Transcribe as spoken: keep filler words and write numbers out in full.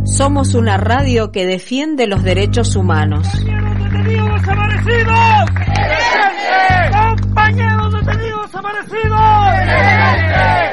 Somos una radio que defiende los derechos humanos. ¡Detenido desaparecido!